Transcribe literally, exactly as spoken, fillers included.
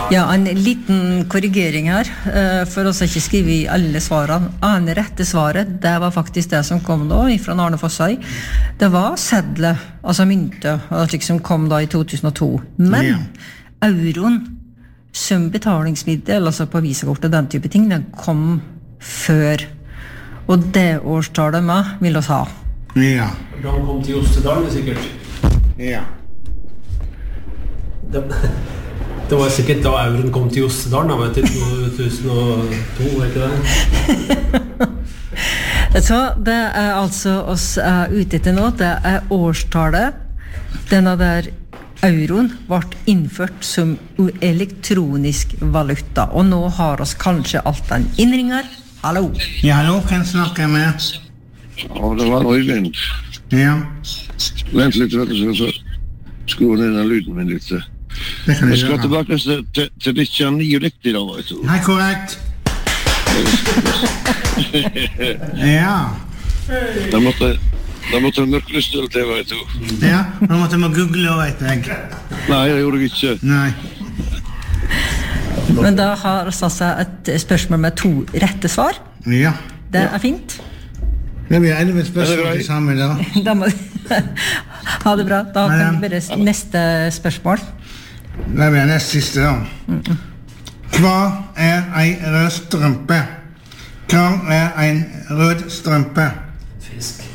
Ja, en liten korrigering her, for oss har ikke skrivet I alle svarene. Ane rette svaret, det var faktisk det som kom da, fra Arne Fossøy. Det var sedle, altså mynte, som kom da I to tusen og to. Men ja. Euroen, som betalingsmiddel, altså på visakortet, den type ting, den kom før. Og det årstallet med vil oss ha. Ja. Da kom til Jostedalen, sikkert. Ja. Det, det var sikkert da euroen kom til Jostedalen, da, vet du, to tusen og to, var ikke det? Så det er altså oss er ute etter nå, det er årstallet. Denne der euroen ble innført som elektronisk valuta, og nå har oss kanskje alt den innringer. Hallo? Ja, hallo, kan jeg snakke med? Ja, det var Øyvind. Ja. Vent litt, vet du, så skru ned den lyden min litt. Det kan jeg jeg skal gjøre. tilbake til, til, til nittionio riktig da, vet du. Nei, korrekt. Ja. Da måtte, da måtte en mørklystel til, vet du. Ja, nå måtte man google, vet jeg. Nei, jeg gjorde det ikke. Nei. Men da har oss altså et spørsmål med to rette svar. Ja. Det er fint. Det blir elleve spørsmål til sammen da. Da må ha det bra. Da kan vi bare neste spørsmål. Det blir nest siste da. Hva er en rød strømpe? Hva er en rød strømpe? Fisk.